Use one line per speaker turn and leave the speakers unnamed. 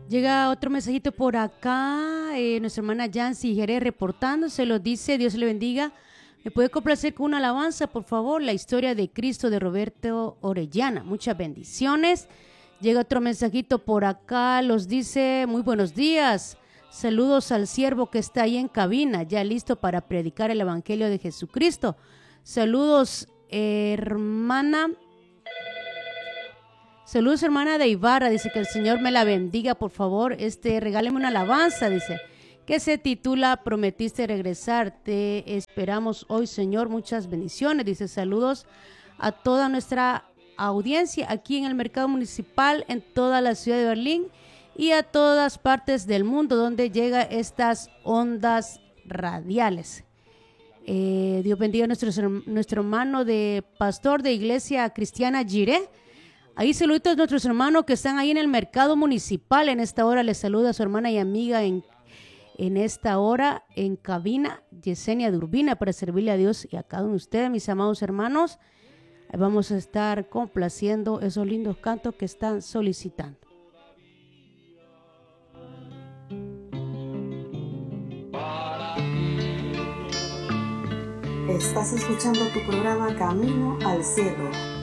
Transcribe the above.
Llega otro mensajito por acá, nuestra hermana Yancy Jerez reportándose, lo dice, Dios le bendiga. ¿Me puede complacer con una alabanza, por favor? La historia de Cristo de Roberto Orellana. Muchas bendiciones. Llega otro mensajito por acá, los dice, muy buenos días. Saludos al siervo que está ahí en cabina, ya listo para predicar el Evangelio de Jesucristo. Saludos, hermana. Saludos, hermana de Ibarra. Dice que el Señor me la bendiga, por favor. Regáleme una alabanza, dice, que se titula Prometiste regresar. Te esperamos hoy, Señor. Muchas bendiciones. Dice, saludos a toda nuestra audiencia aquí en el mercado municipal, en toda la ciudad de Berlín y a todas partes del mundo donde llegan estas ondas radiales. Dios bendiga a nuestro hermano de pastor de Iglesia Cristiana Jireh. Ahí saludos a nuestros hermanos que están ahí en el mercado municipal. En esta hora les saluda a su hermana y amiga en esta hora en cabina, Yesenia Durbina, para servirle a Dios y a cada uno de ustedes, mis amados hermanos. Vamos a estar complaciendo esos lindos cantos que están solicitando.
Estás escuchando tu programa Camino al Cielo,